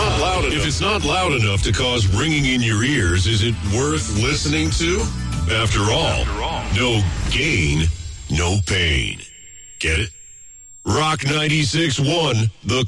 not loud enough to cause ringing in your ears, is it worth listening to? After all, no gain, no pain. Get it? Rock 96.1, the